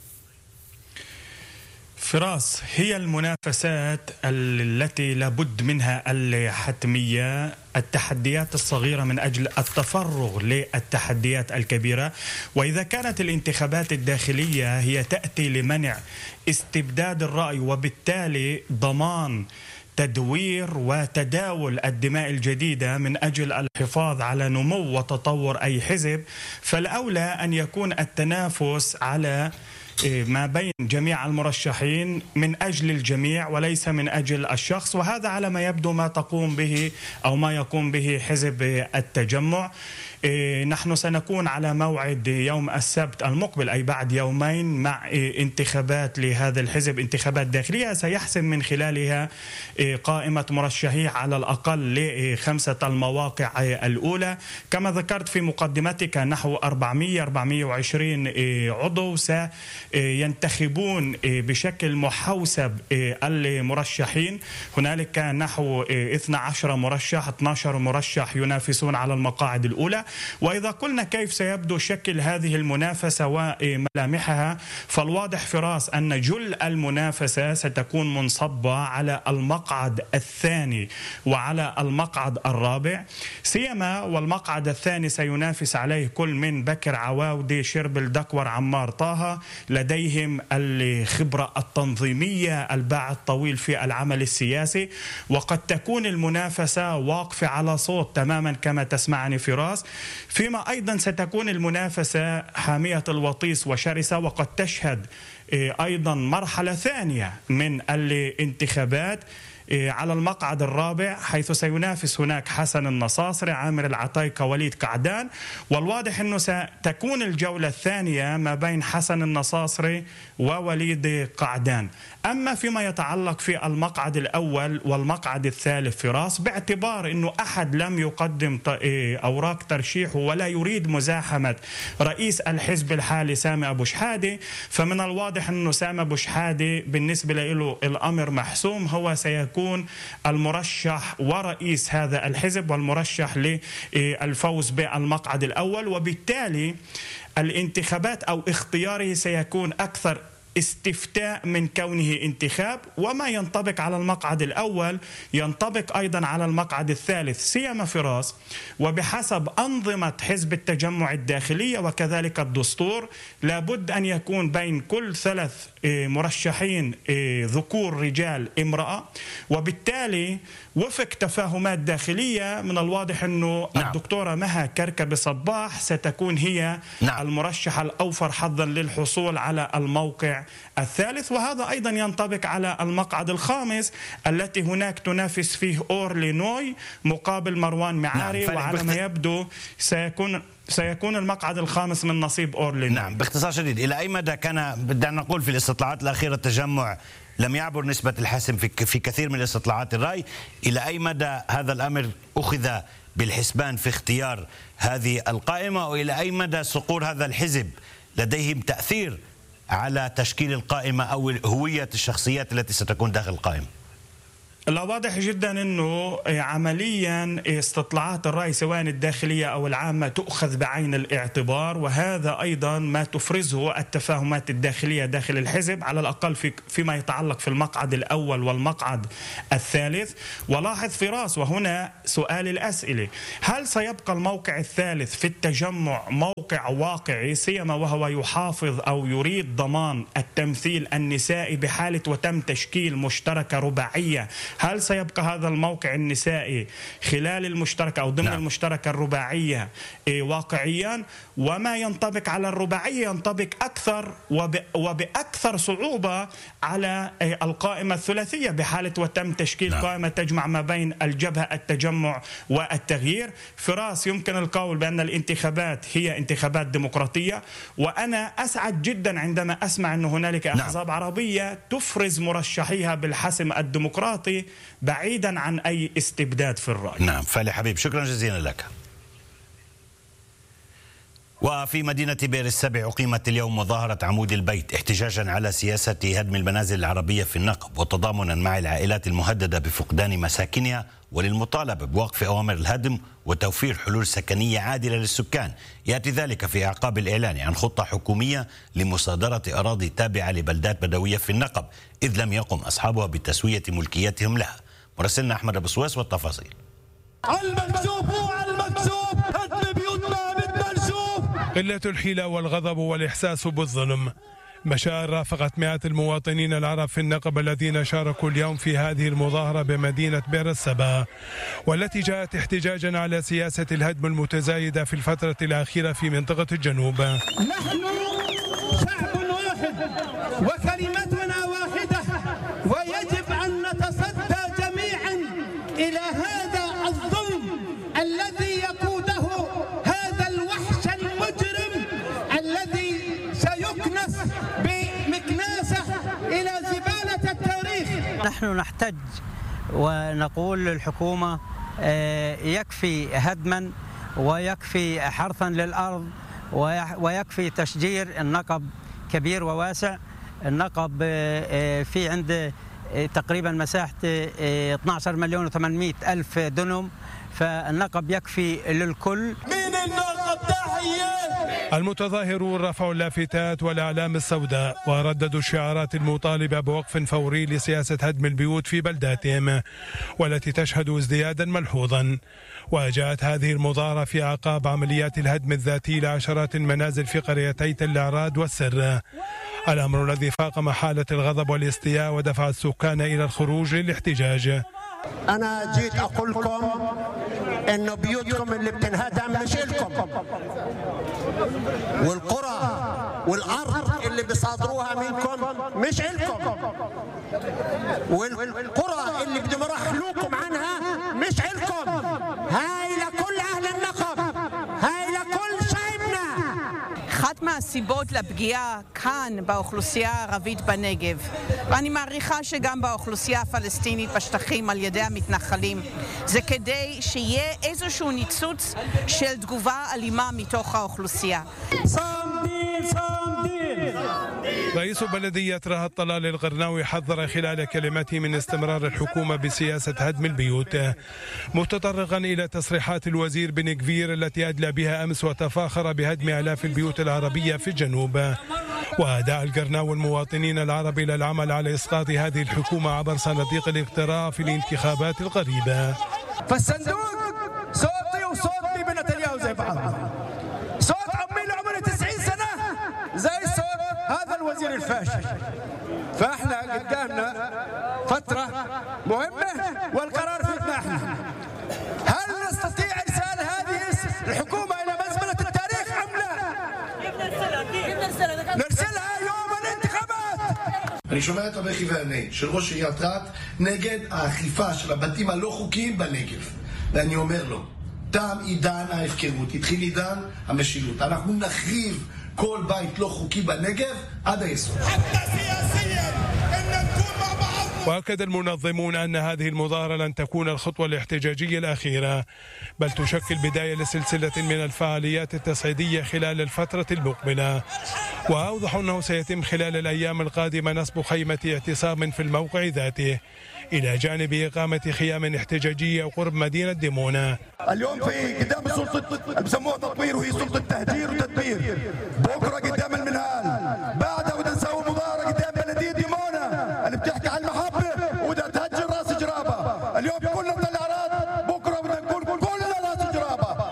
فراس، هي المنافسات التي لابد منها الحتمية، التحديات الصغيرة من أجل التفرغ للتحديات الكبيرة. وإذا كانت الانتخابات الداخلية هي تأتي لمنع استبداد الرأي وبالتالي ضمان تدوير وتداول الدماء الجديدة من أجل الحفاظ على نمو وتطور أي حزب، فالأولى أن يكون التنافس على ما بين جميع المرشحين من أجل الجميع وليس من أجل الشخص، وهذا على ما يبدو ما تقوم به أو ما يقوم به حزب التجمع. نحن سنكون على موعد يوم السبت المقبل أي بعد يومين مع انتخابات لهذا الحزب، انتخابات داخلية سيحسم من خلالها قائمة مرشحيه على الأقل لخمسة المواقع الأولى. كما ذكرت في مقدمتك نحو أربعمائة أربعمائة وعشرين عضو سينتخبون بشكل محوسب المرشحين. هنالك نحو اثني عشر مرشح، اثني عشر مرشح ينافسون على المقاعد الأولى. وإذا قلنا كيف سيبدو شكل هذه المنافسة وملامحها، فالواضح فراس أن جل المنافسة ستكون منصبة على المقعد الثاني وعلى المقعد الرابع، سيما والمقعد الثاني سينافس عليه كل من بكر عواودي، شربل دكور، عمار طه، لديهم الخبرة التنظيمية، الباع الطويل في العمل السياسي، وقد تكون المنافسة واقفة على صوت تماما كما تسمعني فراس. فيما أيضا ستكون المنافسة حامية الوطيس وشرسة، وقد تشهد أيضا مرحلة ثانية من الانتخابات على المقعد الرابع، حيث سينافس هناك حسن النصاصري، عامر العطايكة، وليد قعدان. والواضح أنه ستكون الجولة الثانية ما بين حسن النصاصري ووليد قعدان. أما فيما يتعلق في المقعد الأول والمقعد الثالث فراس، باعتبار أنه أحد لم يقدم أوراق ترشيحه ولا يريد مزاحمة رئيس الحزب الحالي سامي أبو شحادة، فمن الواضح أنه سامي أبو شحادة بالنسبة له الأمر محسوم، هو سيكون المرشح ورئيس هذا الحزب والمرشح للفوز بالمقعد الأول، وبالتالي الانتخابات أو اختياره سيكون أكثر استفتاء من كونه انتخاب. وما ينطبق على المقعد الأول ينطبق أيضا على المقعد الثالث، سيما فراس وبحسب أنظمة حزب التجمع الداخلية وكذلك الدستور لابد أن يكون بين كل ثلاث مرشحين ذكور رجال امرأة، وبالتالي وفق تفاهمات داخلية من الواضح أنه نعم. الدكتورة مها كركب صباح ستكون هي نعم. المرشحة الأوفر حظا للحصول على الموقع الثالث، وهذا أيضا ينطبق على المقعد الخامس التي هناك تنافس فيه أورلي نوي مقابل مروان معاري، نعم. وعلى ما يبدو سيكون سيكون المقعد الخامس من نصيب أورلي. نعم، باختصار شديد، إلى أي مدى كان بدنا نقول في الاستطلاعات الأخيرة التجمع لم يعبر نسبة الحسم في في كثير من الاستطلاعات الرأي، إلى أي مدى هذا الأمر أخذ بالحسبان في اختيار هذه القائمة، وإلى أي مدى صقور هذا الحزب لديهم تأثير على تشكيل القائمة أو هوية الشخصيات التي ستكون داخل القائمة؟ لا، واضح جدا انه عمليا استطلاعات الرأي سواء الداخلية او العامة تؤخذ بعين الاعتبار، وهذا ايضا ما تفرزه التفاهمات الداخلية داخل الحزب، على الاقل في فيما يتعلق في المقعد الاول والمقعد الثالث. ولاحظ فراس، وهنا سؤال الاسئلة، هل سيبقى الموقع الثالث في التجمع موقع واقعي، سيما وهو يحافظ او يريد ضمان التمثيل النسائي بحالة وتم تشكيل مشتركة رباعية؟ هل سيبقى هذا الموقع النسائي خلال المشتركة أو ضمن نعم. المشتركة الرباعية واقعيا؟ وما ينطبق على الرباعية ينطبق أكثر وبأكثر صعوبة على القائمة الثلاثية بحالة وتم تشكيل نعم. قائمة تجمع ما بين الجبهة التجمع والتغيير. فراس، يمكن القول بأن الانتخابات هي انتخابات ديمقراطية، وأنا أسعد جدا عندما أسمع أن هنالك أحزاب نعم. عربية تفرز مرشحيها بالحسم الديمقراطي بعيدا عن أي استبداد في الرأي. نعم. فالي حبيب، شكرا جزيلا لك. وفي مدينة بئر السبع أقيمت اليوم مظاهرة عمود البيت احتجاجا على سياسة هدم المنازل العربية في النقب، وتضامنا مع العائلات المهددة بفقدان مساكنها، وللمطالبة بوقف أوامر الهدم وتوفير حلول سكنية عادلة للسكان. يأتي ذلك في أعقاب الإعلان عن خطة حكومية لمصادرة أراضي تابعة لبلدات بدوية في النقب، إذ لم يقم أصحابها بتسوية ملكيتهم لها. مراسلنا أحمد أبو سويس والتفاصيل. المكشوف هو المكشوف، هدم بيوتنا بدنا نشوف. قلة الحيلة والغضب والإحساس بالظلم مشاعر رافقت مئات المواطنين العرب في النقب الذين شاركوا اليوم في هذه المظاهرة بمدينة بئر السبع، والتي جاءت احتجاجا على سياسة الهدم المتزايدة في الفترة الأخيرة في منطقة الجنوب. نحن شعب واحد وكلمتنا واحدة، ويجب أن نتصدى جميعا إلى هذا الظلم الذي يقوده هذا الوحش المجرم الذي سيكنس بمكناسه إلى زبالة التاريخ. نحن نحتج ونقول للحكومة يكفي هدما ويكفي حرثا للأرض ويكفي تشجير. النقب كبير وواسع، النقب في عنده تقريبا مساحة اثني عشر مليون وثمانمئة ألف دنم، فالنقب يكفي للكل. مين النقب؟ تحية. المتظاهرون رفعوا اللافتات والأعلام السوداء ورددوا الشعارات المطالبة بوقف فوري لسياسة هدم البيوت في بلداتهم، والتي تشهد ازديادا ملحوظا. وجاءت هذه المظاهرة في أعقاب عمليات الهدم الذاتي لعشرات المنازل في قريتي تل عراد والسر، الأمر الذي فاقم حالة الغضب والاستياء ودفع السكان إلى الخروج للاحتجاج. أنا جيت أقول لكم إنه بيوتكم اللي بتنهدم مش إلكم، والقرى والأرض اللي بيصادروها منكم مش إلكم، والقرى اللي بدهم يرحلوكم عنها مش إلكم. هاي لكل أهل النقب، هاي لكل شعبنا. אחת מהסיבות לפגיעה כאן באוכלוסייה הערבית בנגב, ואני מעריכה שגם באוכלוסייה הפלסטינית בשטחים על ידי המתנחלים, זה כדי שיהיה איזשהו ניצוץ של תגובה אלימה מתוך האוכלוסייה. صامدين صامدين. رئيس بلدية رهط طلال القرناوي حذر خلال كلمته من استمرار الحكومة بسياسة هدم البيوت، متطرقا إلى تصريحات الوزير بن كفير التي أدلى بها أمس وتفاخر بهدم آلاف البيوت العربية في الجنوب. ودعا القرناوي المواطنين العرب إلى العمل على إسقاط هذه الحكومة عبر صناديق الاقتراع في الانتخابات القريبة. فالصندوق صوتي وصوت بيبي نتنياهو زي بعض، صوت عمي اللي عمره تسعين سنة زي صوت هذا الوزير الفاشل. فاحنا قدامنا فترة مهمة والقرار في ايدنا احنا. هل نستطيع ارسال هذه الحكومة الى مزبلة التاريخ ام لا؟ نرسلها يوم الانتخابات. אני שומע את הבכי והנהי של ראש עיריית רהט נגד האכיפה של הבתים הלא חוקיים בנגב, ואני אומר לו, תם עידן ההפקרות, התחיל עידן המשילות. אנחנו נחריב כל בית לא חוקי בנגב עד היסוד. حتى سياسيا ان نكون مع بعضنا وأكد المنظمون أن هذه المظاهرة لن تكون الخطوة الاحتجاجية الأخيرة، بل تشكل بداية لسلسلة من الفعاليات التصعيدية خلال الفترة المقبلة. وأوضحوا أنه سيتم خلال الأيام القادمة نصب خيمة اعتصام في الموقع ذاته، إلى جانب إقامة خيام احتجاجية قرب مدينة ديمونا. اليوم في قدام سلطة بسموها تطوير، وهي سلطة تهجير وتدمير. بكرة قدام المنهال، بعدها بدنا نسوي مظاهرة قدام بلدية ديمونا اللي بتحكي عن المحبة وبدها تهجر راس جرابة. اليوم كلنا بدنا الأعراض، بكرة بدنا نكون كلنا راس جرابة.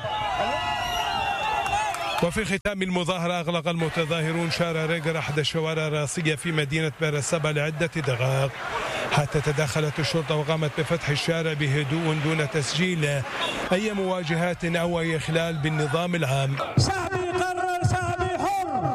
وفي ختام المظاهرة أغلق المتظاهرون شارع ريغر أحد الشوارع الرئيسية في مدينة بئر السبع لعدة دقائق، حتى تدخلت الشرطة وقامت بفتح الشارع بهدوء دون تسجيل أي مواجهات أو أي إخلال بالنظام العام. شعبي قرر، شعبي حر.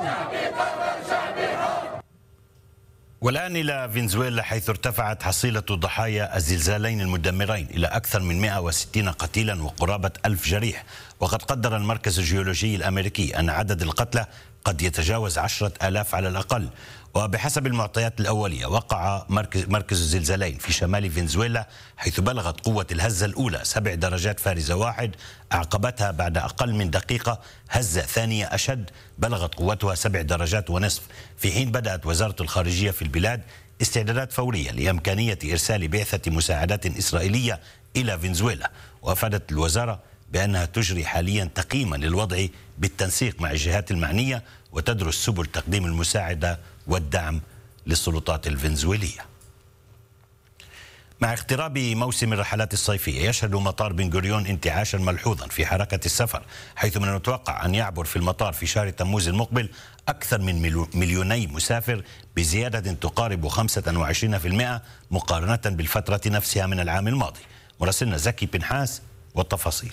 والآن إلى فنزويلا، حيث ارتفعت حصيلة ضحايا الزلزالين المدمرين إلى أكثر من مئة وستين قتيلا وقرابة ألف جريح. وقد قدر المركز الجيولوجي الأمريكي أن عدد القتلى قد يتجاوز عشرة آلاف على الأقل. وبحسب المعطيات الأولية، وقع مركز, مركز الزلزالين في شمال فنزويلا، حيث بلغت قوة الهزة الأولى سبع درجات فارزة واحد، أعقبتها بعد أقل من دقيقة هزة ثانية أشد بلغت قوتها سبع درجات ونصف، في حين بدأت وزارة الخارجية في البلاد استعدادات فورية لإمكانية إرسال بعثة مساعدات إسرائيلية إلى فنزويلا. وأفادت الوزارة بأنها تجري حاليا تقييما للوضع بالتنسيق مع الجهات المعنية، وتدرس سبل تقديم المساعدة والدعم للسلطات الفنزويلية. مع اقتراب موسم الرحلات الصيفية، يشهد مطار بن غوريون انتعاشا ملحوظا في حركة السفر، حيث من المتوقع أن يعبر في المطار في شهر تموز المقبل أكثر من مليوني مسافر، بزيادة تقارب خمسة وعشرين بالمئة مقارنة بالفترة نفسها من العام الماضي. مراسلنا زكي بنحاس والتفاصيل.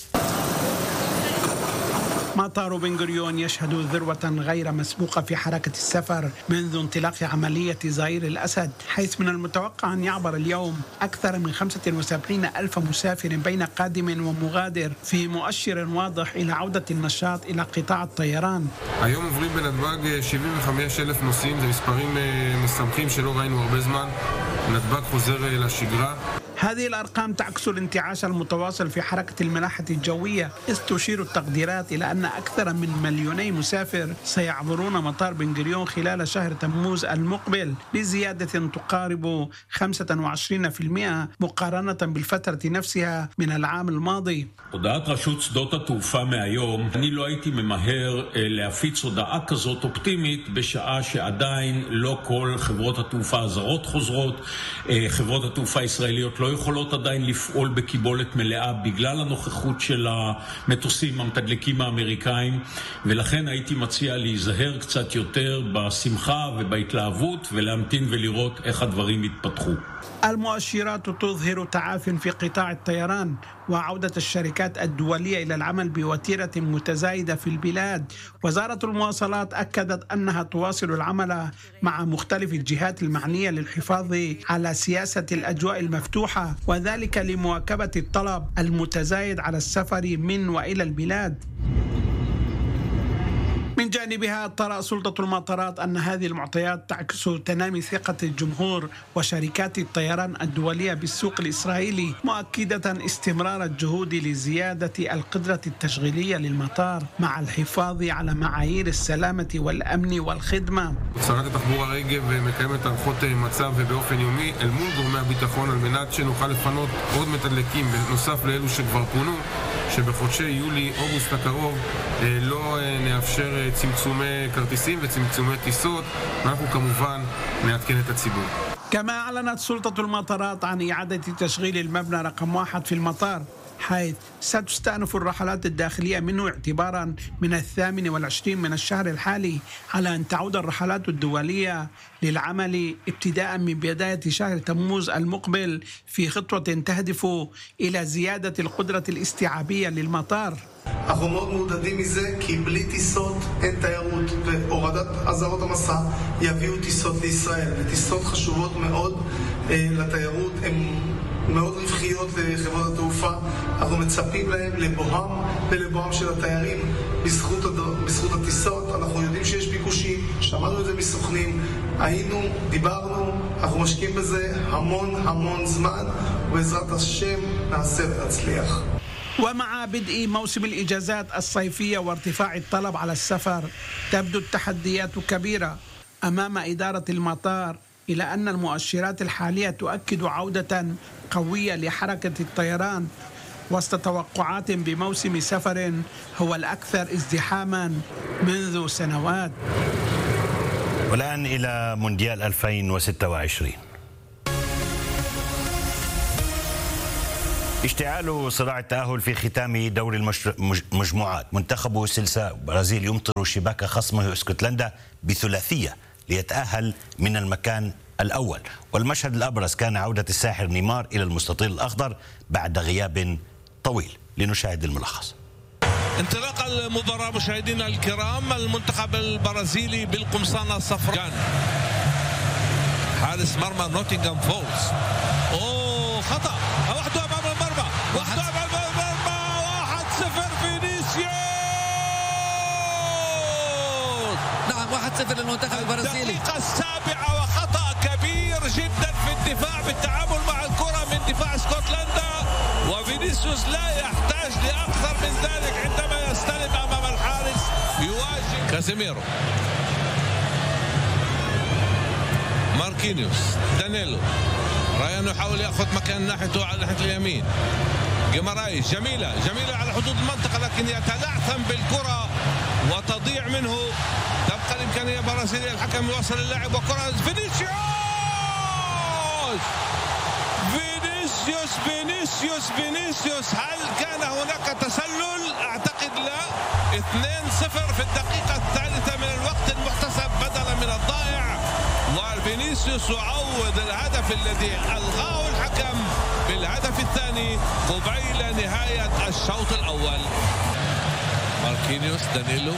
مطار بن غوريون يشهد ذروة غير مسبوقة في حركة السفر منذ انطلاق عملية زائر الأسد، حيث من المتوقع أن يعبر اليوم أكثر من خمسة وسبعين ألف مسافر بين قادم ومغادر، في مؤشر واضح إلى עודת النشاط إلى قطاع الطيران. היום עוברים בנתב"ג שבעים וחמישה אלף נוסעים, זה מספרים משמחים שלא ראינו הרבה זמן. נתב"ג חוזר לשגרה. هذه الأرقام تعكس الانتعاش المتواصل في حركة الملاحة الجوية، إذ تشير التقديرات إلى أن أكثر من مليوني مسافر سيعبرون مطار بن غوريون خلال شهر تموز المقبل، بزيادة تقارب خمسة وعشرين بالمئة مقارنة بالفترة نفسها من العام الماضي. הודעת רשות שדות התעופה מהיום, אני לא הייתי ממהר להפיץ הודעה כזאת אופטימית בשעה שעדיין לא כל חברות התעופה הזרות חוזרות, חברות התעופה הישראליות לא יכולות עדיין לפעול בקיבולת מלאה בגלל הנוכחות של המטוסים המתדלקים האמריקאים, ולכן הייתי מציע להיזהר קצת יותר בשמחה ובהתלהבות ולהמתין ולראות איך הדברים יתפתחו. المؤشرات تظهر تعاف في قطاع الطيران وعودة الشركات الدولية إلى العمل بوتيرة متزايدة في البلاد. وزارة المواصلات أكدت أنها تواصل العمل مع مختلف الجهات المعنية للحفاظ على سياسة الأجواء المفتوحة، وذلك لمواكبة الطلب المتزايد على السفر من وإلى البلاد. من جانبها ترى سلطة المطارات أن هذه المعطيات تعكس تنامي ثقة الجمهور وشركات الطيران الدولية بالسوق الإسرائيلي، مؤكدة استمرار الجهود لزيادة القدرة التشغيلية للمطار مع الحفاظ على معايير السلامة والأمن والخدمة. שרת התחבורה רגב מקיימת הערכות מצב ובאופן יומי אל מול גורמי הביטחון על מנת שנוכל לפנות עוד מתדלקים בנוסף לאלו שכבר פונו, שבחודשי יולי-אוגוסט הקרוב לא נאפשר צמצומי כרטיסים וצמצומי טיסות, ואנחנו כמובן נעדכן את הציבור. كما أعلنت سلطة المطارات عن إعادة تشغيل المبنى رقم واحد في المطار، حيث ستستأنف الرحلات الداخلية منه اعتبارا من الثامن والعشرين من الشهر الحالي، على أن تعود الرحلات الدولية للعمل ابتداء من بداية شهر تموز المقبل، في خطوة تهدف إلى زيادة القدرة الاستيعابية للمطار. אנחנו מאוד מעודדים מזה, כי בלי טיסות אין תיירות, והורדת אזהרות המסע יביאו טיסות לישראל, וטיסות חשובות מאוד לתיירות, הן מאוד רווחיות לחברות התעופה. אנחנו מצפים להם לבוהם ולבוהם של התיירים, בזכות, בזכות הטיסות. אנחנו יודעים שיש ביקושים, שמענו את זה מסוכנים, היינו, דיברנו, אנחנו משקיעים בזה המון המון זמן, ובעזרת השם נעשה ונצליח. ومع بدء موسم الإجازات الصيفية وارتفاع الطلب على السفر تبدو التحديات كبيرة أمام إدارة المطار، إلى أن المؤشرات الحالية تؤكد عودة قوية لحركة الطيران وسط توقعات بموسم سفر هو الأكثر ازدحاما منذ سنوات. والآن إلى مونديال ألفين وستة وعشرين. اشتعال صراع التأهل في ختام دور المجموعات. منتخب سلساو برازيل يمطر شباك خصمه اسكتلندا بثلاثية ليتأهل من المكان الأول، والمشهد الأبرز كان عودة الساحر نيمار إلى المستطيل الأخضر بعد غياب طويل. لنشاهد الملخص. انطلاق المباراة مشاهدينا الكرام، المنتخب البرازيلي بالقمصانة الصفراء، حارس مرمى نوتنغهام فورست. اوه خطأ، وحده امام المرمى، وحده امام المرمى، واحد صفر فينيسيوس. نعم واحد صفر للمنتخب البرازيلي. الدقيقة السابعة وخطأ كبير جدا في الدفاع بالتعامل مع الكرة من دفاع اسكتلندا، وفينيسيوس لا يحتاج لأكثر من ذلك عندما يستلم امام الحارس يواجه كازيميرو. ماركينيوس، دانيلو، رايان يحاول ياخذ مكان ناحيته على ناحيه اليمين. جيمارايز، جميله جميله على حدود المنطقه لكن يتلعثم بالكره وتضيع منه. تبقى الامكانيه البرازيليه، الحكم يوصل اللاعب وكره فينيسيوس فينيسيوس فينيسيوس فينيسيوس. هل كان هناك تسلل؟ اعتقد لا. اثنين صفر في الدقيقه الثالثه من الوقت المحتسب بدلا من الضائع، وفينيسيوس يعوض الهدف الذي ألغاه الحكم بالهدف الثاني قبيل نهاية الشوط الأول. ماركينيوس، دانيلو،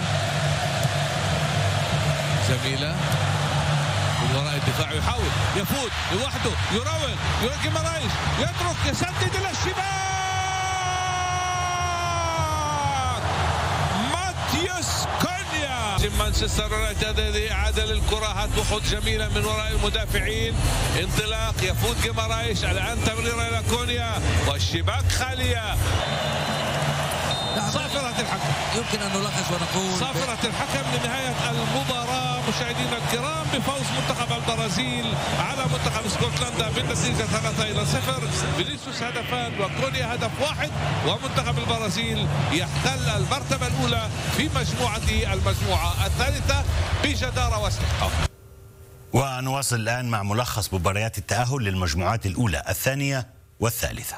جميلة من وراء الدفاع، يحاول يفوت لوحده، يراوغ، يراجع مرايش، يترك، يسدد إلى الشباك. ماتيوس كونيا مانشستر يونايتد إعادة للكرة، وخذ جميلة من وراء المدافعين، انطلاق، يفوت جيمارايش، الآن تمريرة إلى كونيا والشباك خالية. صافرة الحكم، يمكن أن نلخص ونقول صافرة الحكم لنهاية المباراة مشاهدينا الكرام بفوز منتخب البرازيل على منتخب اسكتلندا بالنتيجة ثلاثة إلى صفر. فينيسيوس هدفان وكونيا هدف واحد، ومنتخب البرازيل يحتل المرتبة الأولى في مجموعته المجموعة الثالثة بجدارة واستحقاق. ونواصل الآن مع ملخص مباريات التأهل للمجموعات الأولى، الثانية والثالثة.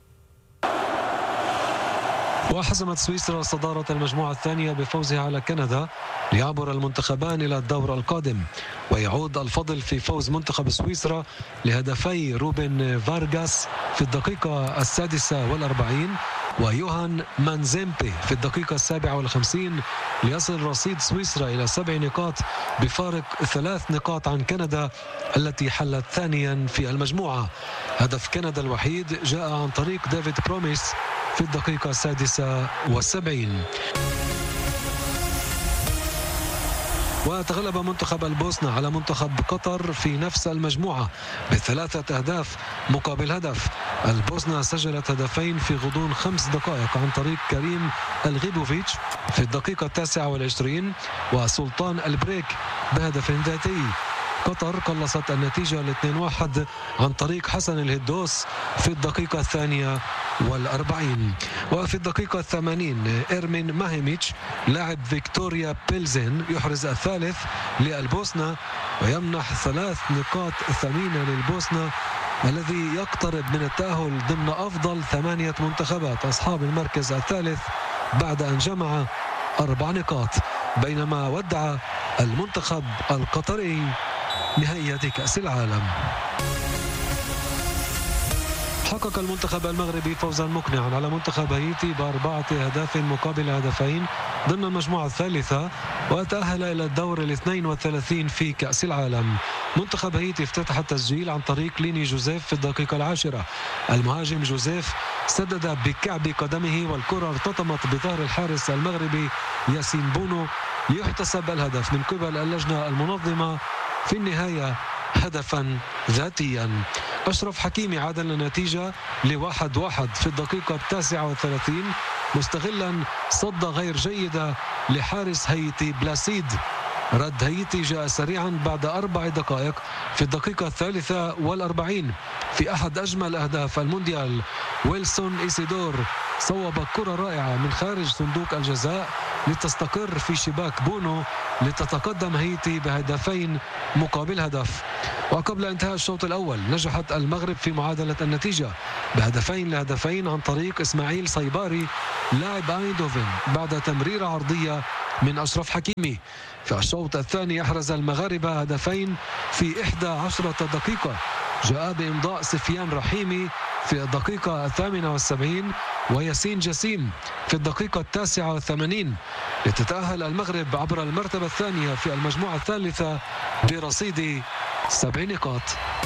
وحسمت سويسرا صدارة المجموعة الثانية بفوزها على كندا ليعبر المنتخبان إلى الدور القادم، ويعود الفضل في فوز منتخب سويسرا لهدفي روبن فارغاس في الدقيقة السادسة والأربعين ويوهان مانزيمبي في الدقيقة السابعة والخمسين، ليصل رصيد سويسرا إلى سبع نقاط بفارق ثلاث نقاط عن كندا التي حلت ثانيا في المجموعة. هدف كندا الوحيد جاء عن طريق ديفيد بروميس في الدقيقة السادسة والسبعين. وتغلب منتخب البوسنة على منتخب قطر في نفس المجموعة بثلاثة أهداف مقابل هدف. البوسنة سجلت هدفين في غضون خمس دقائق عن طريق كريم الغيبوفيتش في الدقيقة التاسعة والعشرين وسلطان البريك بهدف ذاتي. قطر قلصت النتيجة لاثنين واحد عن طريق حسن الهدوس في الدقيقة الثانية والأربعين. وفي الدقيقة الثمانين إيرمين ماهيميتش لاعب فيكتوريا بيلزن يحرز الثالث للبوسنة ويمنح ثلاث نقاط ثمينة للبوسنة الذي يقترب من التأهل ضمن أفضل ثمانية منتخبات أصحاب المركز الثالث بعد أن جمع أربع نقاط، بينما ودع المنتخب القطري نهائيات كأس العالم. حقق المنتخب المغربي فوزا مقنعا على منتخب هايتي بأربعة أهداف مقابل هدفين ضمن المجموعة الثالثة، وتأهل إلى الدور الاثنين والثلاثين في كأس العالم. منتخب هايتي افتتح التسجيل عن طريق ليني جوزيف في الدقيقة العاشرة. المهاجم جوزيف سدد بكعب قدمه والكرة ارتطمت بظهر الحارس المغربي ياسين بونو ليحتسب الهدف من قبل اللجنة المنظمة في النهاية هدفا ذاتيا. أشرف حكيمي عادل النتيجة لواحد واحد في الدقيقة التاسعة والثلاثين مستغلا صدة غير جيدة لحارس هايتي بلاسيد. رد هايتي جاء سريعا بعد أربع دقائق في الدقيقة الثالثة والأربعين في أحد أجمل أهداف المونديال. ويلسون إيسيدور صوب كرة رائعة من خارج صندوق الجزاء لتستقر في شباك بونو لتتقدم هايتي بهدفين مقابل هدف. وقبل انتهاء الشوط الأول نجحت المغرب في معادلة النتيجة بهدفين لهدفين عن طريق إسماعيل صيباري لاعب ايندوفن بعد تمريرة عرضية من أشرف حكيمي. في الشوط الثاني أحرز المغاربة هدفين في إحدى عشرة دقيقة، جاء بإمضاء سفيان رحيمي في الدقيقة الثامنة والسبعين وياسين جسيم في الدقيقة التاسعة والثمانين لتتأهل المغرب عبر المرتبة الثانية في المجموعة الثالثة برصيد سبع نقاط.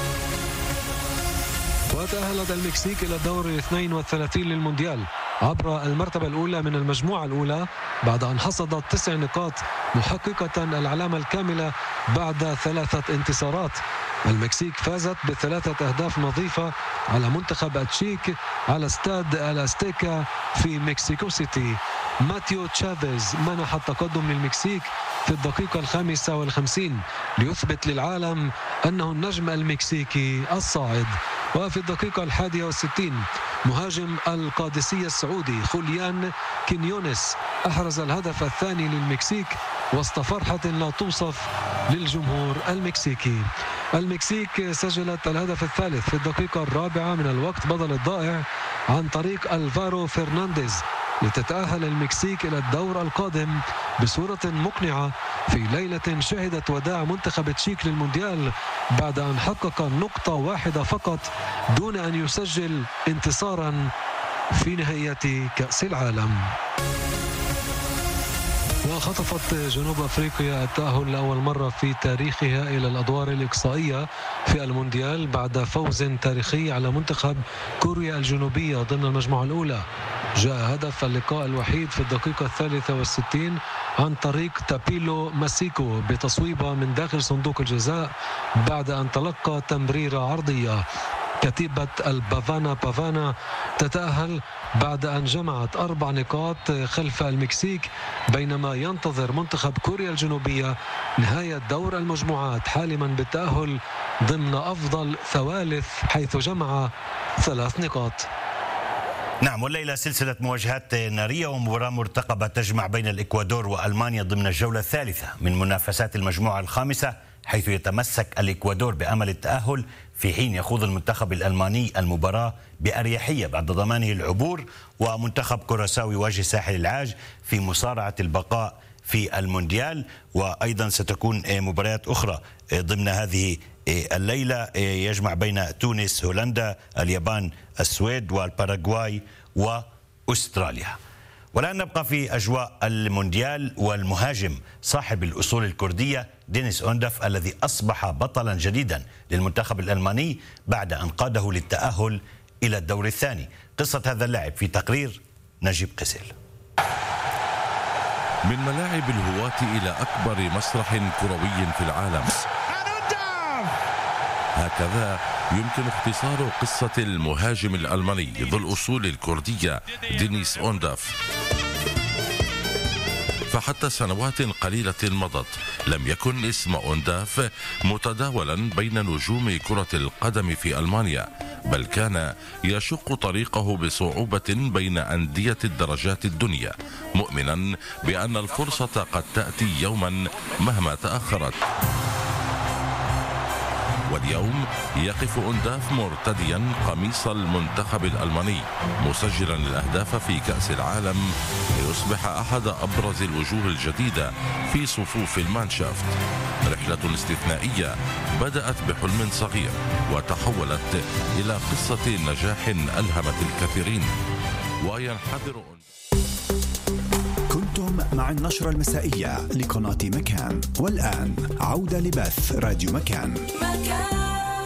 وتأهلت المكسيك إلى الدور الاثنين والثلاثين للمونديال عبر المرتبة الأولى من المجموعة الأولى بعد أن حصدت تسع نقاط محققة العلامة الكاملة بعد ثلاثة انتصارات. المكسيك فازت بثلاثة أهداف نظيفة على منتخب التشيك على استاد الأستيكا في مكسيكو سيتي. ماتيو تشافيز منح التقدم للمكسيك في الدقيقة الخامسة والخمسين ليثبت للعالم أنه النجم المكسيكي الصاعد. وفي الدقيقة الحادية والستين مهاجم القادسية السعودي خوليان كينيونيس أحرز الهدف الثاني للمكسيك وسط فرحة لا توصف للجمهور المكسيكي. المكسيك سجلت الهدف الثالث في الدقيقة الرابعة من الوقت بدل الضائع عن طريق ألفارو فرنانديز لتتأهل المكسيك إلى الدور القادم بصورة مقنعة في ليلة شهدت وداع منتخب تشيك للمونديال بعد أن حقق نقطة واحدة فقط دون أن يسجل انتصارا في نهائيات كأس العالم. وخطفت جنوب أفريقيا التأهل لأول مرة في تاريخها إلى الأدوار الإقصائية في المونديال بعد فوز تاريخي على منتخب كوريا الجنوبية ضمن المجموعة الأولى. جاء هدف اللقاء الوحيد في الدقيقة الثالثة والستين عن طريق تابيلو ماسيكو بتصويبة من داخل صندوق الجزاء بعد أن تلقى تمريرة عرضية. كتيبة البافانا بافانا تتأهل بعد أن جمعت أربع نقاط خلف المكسيك، بينما ينتظر منتخب كوريا الجنوبية نهاية دور المجموعات حالما بالتأهل ضمن أفضل ثوالث حيث جمع ثلاث نقاط. نعم، والليلة سلسلة مواجهات نارية ومباراة مرتقبة تجمع بين الإكوادور وألمانيا ضمن الجولة الثالثة من منافسات المجموعة الخامسة، حيث يتمسك الإكوادور بأمل التأهل في حين يخوض المنتخب الألماني المباراة بأريحية بعد ضمانه العبور، ومنتخب كوراساو يواجه ساحل العاج في مصارعة البقاء في المونديال. وأيضا ستكون مباريات أخرى ضمن هذه الليلة يجمع بين تونس هولندا، اليابان السويد، والباراغواي وأستراليا. والآن نبقى في أجواء المونديال والمهاجم صاحب الأصول الكردية دينيس أونداف الذي أصبح بطلا جديدا للمنتخب الألماني بعد أن قاده للتأهل إلى الدور الثاني. قصة هذا اللاعب في تقرير نجيب قسيل. من ملاعب الهواة إلى أكبر مسرح كروي في العالم، هكذا يمكن اختصار قصة المهاجم الألماني ذو الأصول الكردية دينيس أونداف. فحتى سنوات قليلة مضت لم يكن اسم أونداف متداولا بين نجوم كرة القدم في ألمانيا، بل كان يشق طريقه بصعوبة بين أندية الدرجات الدنيا، مؤمنا بأن الفرصة قد تأتي يوما مهما تأخرت. واليوم يقف أنداف مرتديا قميص المنتخب الألماني مسجلا الأهداف في كأس العالم ليصبح أحد أبرز الوجوه الجديدة في صفوف المانشافت. رحلة استثنائية بدأت بحلم صغير وتحولت إلى قصة نجاح ألهمت الكثيرين. وينحدر كنتم مع النشرة المسائية لقناة مكان، والآن عودة لبث راديو مكان. مكان.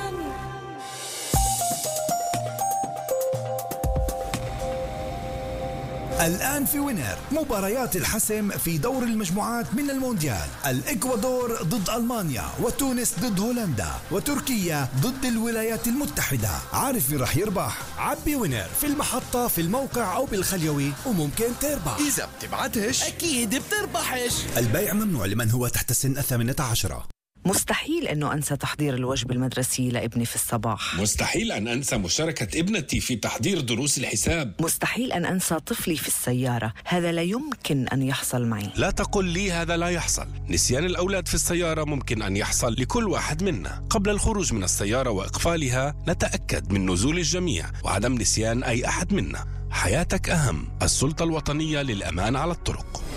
الآن في وينر مباريات الحسم في دور المجموعات من المونديال. الإكوادور ضد ألمانيا، وتونس ضد هولندا، وتركيا ضد الولايات المتحدة. عارف مين رح يربح؟ عبي وينر في المحطة، في الموقع أو بالخليوي، وممكن تربح. إذا بتبعتش أكيد بتربحش. البيع ممنوع لمن هو تحت السن الثامنة عشرة. مستحيل أنه أنسى تحضير الوجبة المدرسية لابني في الصباح. مستحيل أن أنسى مشاركة ابنتي في تحضير دروس الحساب. مستحيل أن أنسى طفلي في السيارة. هذا لا يمكن أن يحصل معي. لا تقل لي هذا لا يحصل. نسيان الأولاد في السيارة ممكن أن يحصل لكل واحد منا. قبل الخروج من السيارة وإقفالها نتأكد من نزول الجميع وعدم نسيان أي أحد منا. حياتك أهم. السلطة الوطنية للأمان على الطرق.